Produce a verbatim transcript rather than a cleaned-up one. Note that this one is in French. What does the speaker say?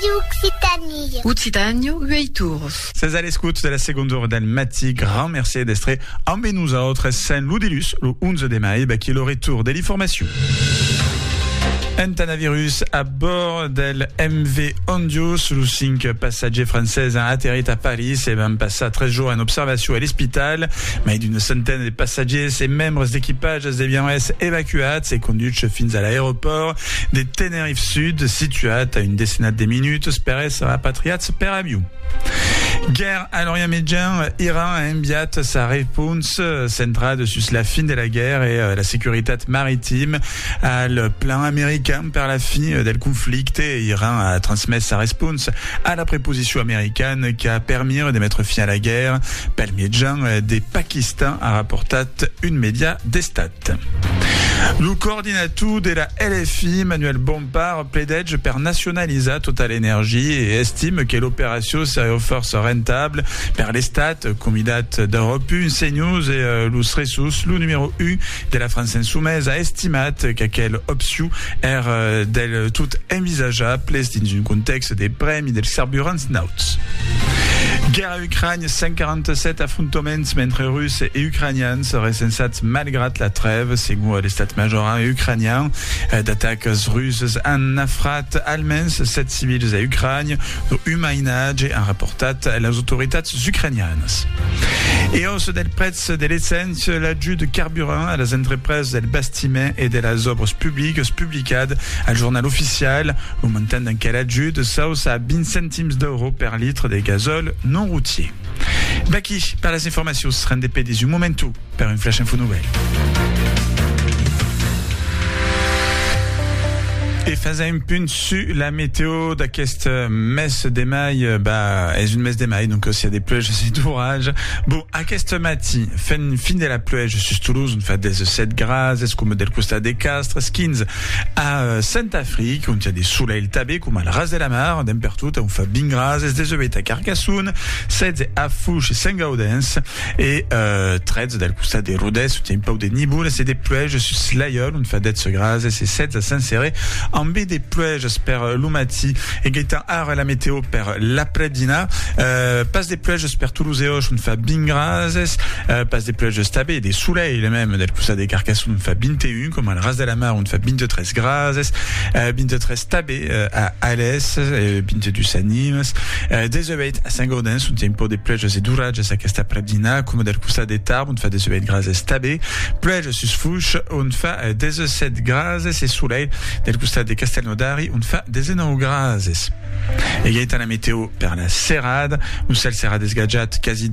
Radio Occitanie. Occitanie, Ueiturus. C'est à l'escoute de la seconde heure del Mati. Grand merci d'estre amb nosaltres Saint Ludilus, le onze de mai, qui est le retour de l'information. Un coronavirus à bord del M V Ondius, le cinq passagers français a atterri à Paris et va passer treize jours en observation à l'hôpital. Mais d'une centaine de passagers et membres d'équipage deviennent évacués et conduits fins à l'aéroport de Tenerife Sud, situé à une décennie de minutes, espérés rapatriés per avion. Guerre à l'Orient Médian, Iran a envié sa réponse centrale sur la fin de la guerre et la sécurité maritime à le plan américain par la fin du conflit. Iran a transmis sa réponse à la préposition américaine qui a permis de mettre fin à la guerre. Pel Médian des Pakistan a rapporté une média d'Estat. Le coordinateur de la L F I, Manuel Bompard, plaide per nationaliser Total Energy et estime que l'opération serait force rentable per l'Estat, Comidat d'Europe, une CNews et euh, l'Us Ressus, le numéro un de la France insoumise a estimé qu'aquelle option est euh, del tout envisageable dans un contexte des premi del carburant nauts. Guerre à Ukraine, cent quarante-sept affrontements entre Russes et Ukrainiens seraient sensats malgré la trêve, selon l'état-major ukrainien. D'attaques russes en afrat allemands, sept civils à Ukraine, humainage en rapportat les autorités ukrainiennes. Et hausse del prezzo de l'essence, l'adjut de carburant à les entreprises del bastiment et de las obres publiques publicades al journal officiel, au montant d'un quel adjut de sauce à vingt centimes d'euros per litre de gazole non routier. Baki, par les informations, se rendent des du momentu, per une flash info nouvelle. Et faisant un punt sur la météo d'aquest mes de mai, bah, est une messe de mai, donc s'il y a des pluies, c'est d'orage. Bon, aquest mati, fin, fin de la pluie, sur Toulouse, on fait des sept grades, est-ce comme del Costa des Castres, skins, à Saint-Afrique, on tient des soleils tabés, comme à la Ras de la Mar, d'un partout, on fait vingt grades, est des œufs à Carcassonne, sept à Fouche et Saint-Gaudens, et, euh, treize del Costa des Rodès, on tient pas des Niboules, c'est des pluies, sur Slayol, on fait des grades, et c'est sept à Saint-Céré, en baie des pluies, per Lumati, et Gaëtan Ar la météo per la Predina, euh, passe des pluies, per Toulouse et Auch, on fait bingrazes, euh, passe des pluies, stabé, des soleils, les mêmes, del Coussa des Carcassonne, on fait vingt et un, comme à la Ras de la Mar, on fait vingt-treize grazes, euh, vingt-treize tabé, euh, à Alès, euh, vingt-deux Sanimes, euh, des œufs à Saint-Gaudens, on tient pas des pluies, et d'ourages, à Casta Predina, comme del Coussa des Tarbes, on fait des œufs grazes tabé, pluies, sus Fouche, on fait euh, des œufs sept grazes, et soleil, del Coussa des Castelnaudari, on fait des énormes grazes. Et il y a la météo per la Serrade, où celle Serrade des Gadjat, quasi